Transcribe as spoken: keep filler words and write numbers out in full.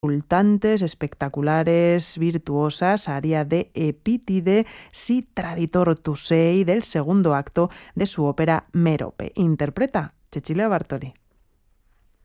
exultantes, espectaculares, virtuosas, aria de Epítide, si traditor tu sei, del segundo acto de su ópera Mérope. Interpreta Cecilia Bartoli.